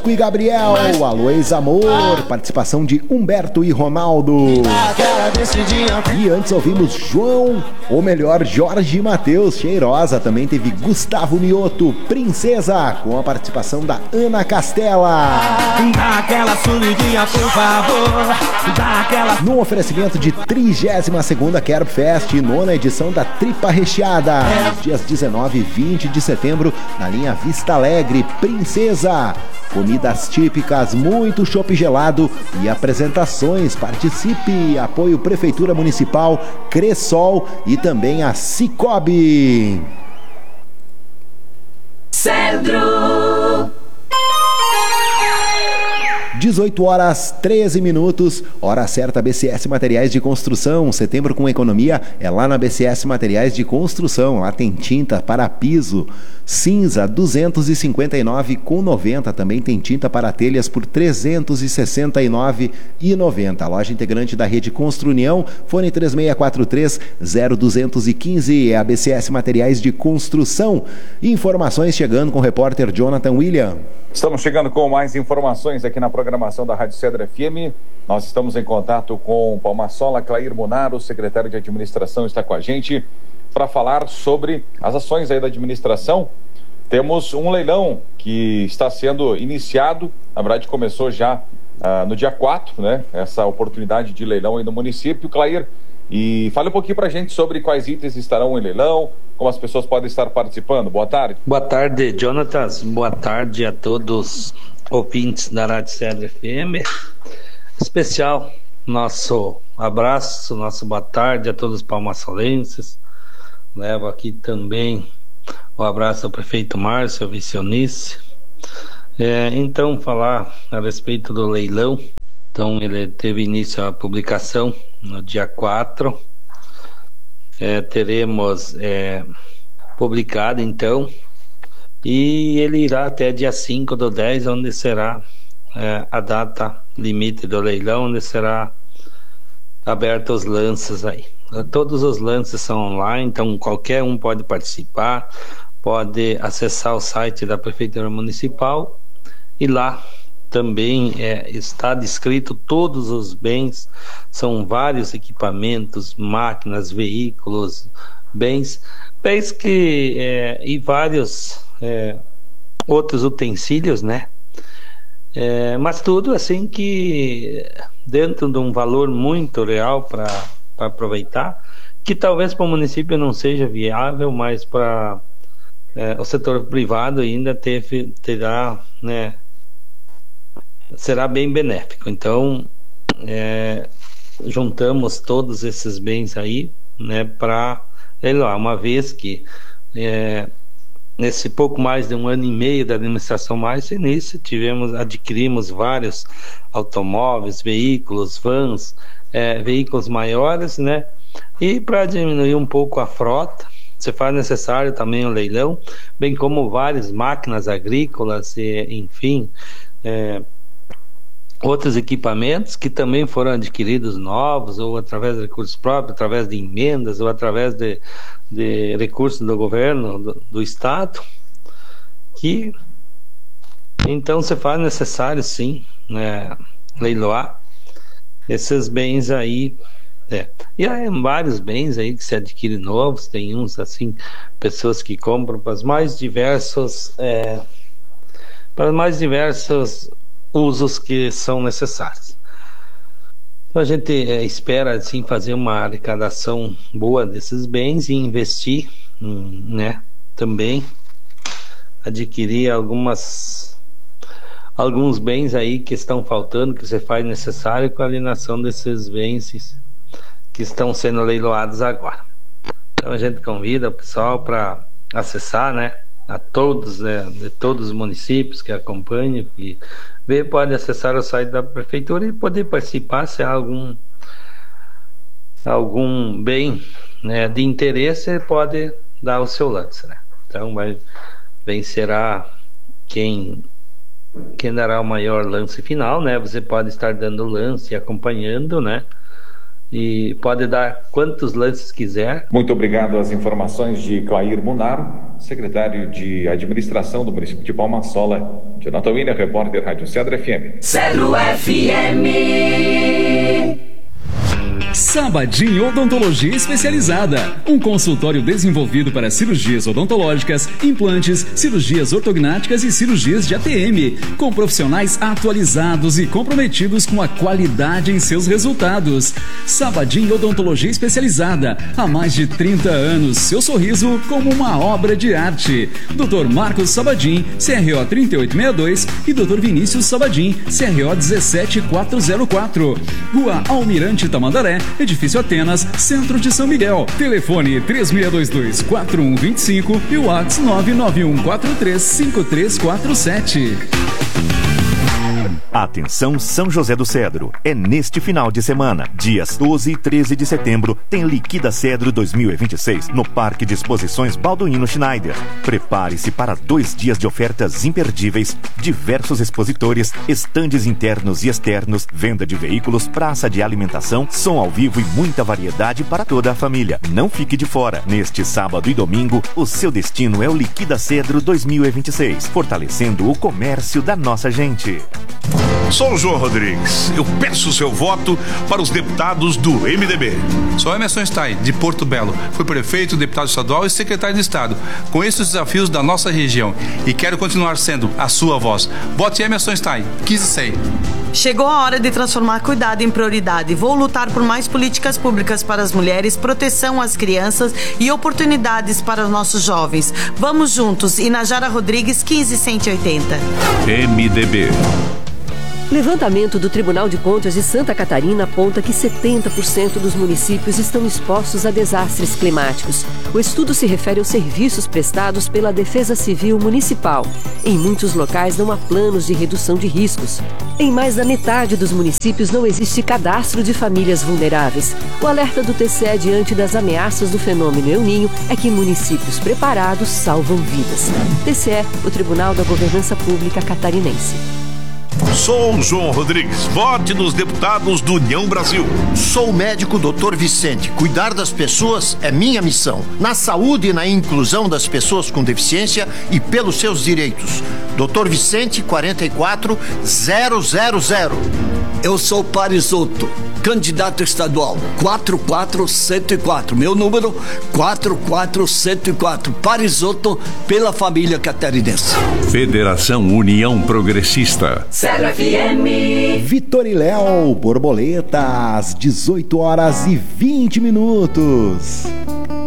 Bosco e Gabriel, alô ex-amor, participação de Humberto e Ronaldo. E antes ouvimos João, ou melhor, Jorge Mateus, Cheirosa. Também teve Gustavo Mioto, Princesa, com a participação da Ana Castela. Dá aquela sumidinha, por favor. Dá aquela... No oferecimento de 32ª Kerb Fest, nona edição da Tripa Recheada, nos dias 19 e 20 de setembro, na linha Vista Alegre. Princesa, comidas típicas, muito chopp gelado e apresentações. Participe, apoio Prefeitura Municipal, Cressol e também a Cicobi. Cedro. 18h13, hora certa. BCS Materiais de Construção, setembro com economia é lá na BCS Materiais de Construção. Lá tem tinta para piso cinza 259,90. Também tem tinta para telhas por 369,90. Loja integrante da rede Construnião, fone 3643-0215, é a BCS Materiais de Construção. Informações chegando com o repórter Jonathan William. Estamos chegando com mais informações aqui na programação da Rádio Cedro FM. Nós estamos em contato com Palmasola. Clair Munaro, secretário de administração, está com a gente para falar sobre as ações aí da administração. Temos um leilão que está sendo iniciado, na verdade começou já no dia 4, né? Essa oportunidade de leilão aí no município. Clair, e fale um pouquinho para a gente sobre quais itens estarão em leilão, como as pessoas podem estar participando. Boa tarde. Boa tarde, Jonatas. Boa tarde a todos ouvintes da Rádio Cedro FM. Especial nosso abraço, nosso boa tarde a todos os palmasolenses. Levo aqui também o abraço ao prefeito Márcio, ao vice Eunice. Então, falar a respeito do leilão. Então, ele teve início a publicação no dia 4. Teremos publicado, então, e ele irá até dia 5/10, onde será a data limite do leilão, onde será aberto os lances aí. Todos os lances são online, então qualquer um pode participar, pode acessar o site da Prefeitura Municipal e lá também está descrito todos os bens. São vários equipamentos, máquinas, veículos, bens que e vários outros utensílios, né? Mas tudo assim que dentro de um valor muito real para aproveitar, que talvez para o município não seja viável, mas para o setor privado ainda terá, né? Será bem benéfico. Então, juntamos todos esses bens aí, né, para leiloar, uma vez que nesse pouco mais de 1 ano e meio da administração mais início, adquirimos vários automóveis, veículos, vans, veículos maiores, né, e para diminuir um pouco a frota, se faz necessário também o leilão, bem como várias máquinas agrícolas e, enfim, outros equipamentos que também foram adquiridos novos, ou através de recursos próprios, através de emendas, ou através de recursos do governo, do Estado, que então se faz necessário, sim, né, leiloar esses bens aí. E há vários bens aí que se adquirem novos, tem uns assim, pessoas que compram para os mais diversos usos que são necessários. Então a gente espera assim fazer uma arrecadação boa desses bens e investir, né, também adquirir alguns bens aí que estão faltando, que se faz necessário com a alienação desses bens que estão sendo leiloados agora. Então a gente convida o pessoal para acessar, né, a todos, de todos os municípios que acompanham, e pode acessar o site da prefeitura e poder participar. Se há algum bem, né, de interesse, pode dar o seu lance, né? Então vencerá quem dará o maior lance final, né? Você pode estar dando lance e acompanhando, né? E pode dar quantos lances quiser. Muito obrigado às informações de Clair Munaro, secretário de Administração do município de Palma Sola, Jonathan Wiener, repórter Rádio Cedro FM. Cedro FM. Sabadinho Odontologia Especializada, um consultório desenvolvido para cirurgias odontológicas, implantes, cirurgias ortognáticas e cirurgias de ATM, com profissionais atualizados e comprometidos com a qualidade em seus resultados. Sabadinho Odontologia Especializada, há mais de 30 anos, seu sorriso como uma obra de arte. Dr. Marcos Sabadim, CRO 3862 e Dr. Vinícius Sabadim, CRO 17404. Rua Almirante Tamandaré, Edifício Atenas, Centro de São Miguel. Telefone 3622-4125 e o WhatsApp 991435347. Atenção São José do Cedro, é neste final de semana, dias 12 e 13 de setembro, tem Liquida Cedro 2026 no Parque de Exposições Balduino Schneider. Prepare-se para 2 dias de ofertas imperdíveis, diversos expositores, estandes internos e externos, venda de veículos, praça de alimentação, som ao vivo e muita variedade para toda a família. Não fique de fora. Neste sábado e domingo, o seu destino é o Liquida Cedro 2026, fortalecendo o comércio da nossa gente. Sou o João Rodrigues. Eu peço o seu voto para os deputados do MDB. Sou Emerson Stein, de Porto Belo. Fui prefeito, deputado estadual e secretário de Estado. Conheço os desafios da nossa região e quero continuar sendo a sua voz. Vote Emerson Stein, 15-100. Chegou a hora de transformar cuidado em prioridade. Vou lutar por mais políticas públicas para as mulheres, proteção às crianças e oportunidades para os nossos jovens. Vamos juntos. Inajara Rodrigues, 15180. MDB. Levantamento do Tribunal de Contas de Santa Catarina aponta que 70% dos municípios estão expostos a desastres climáticos. O estudo se refere aos serviços prestados pela Defesa Civil Municipal. Em muitos locais não há planos de redução de riscos. Em mais da metade dos municípios não existe cadastro de famílias vulneráveis. O alerta do TCE diante das ameaças do fenômeno El Niño é que municípios preparados salvam vidas. TCE, o Tribunal da Governança Pública Catarinense. Sou João Rodrigues. Vote nos deputados do União Brasil. Sou o médico Dr. Vicente. Cuidar das pessoas é minha missão. Na saúde e na inclusão das pessoas com deficiência e pelos seus direitos. Dr. Vicente, 44000. Eu sou Parisotto, candidato estadual, 44104. Meu número, 44104. Parisotto, pela família catarinense. Federação União Progressista. Cedro FM. Vitor e Léo, Borboleta, às 18 horas e 20 minutos.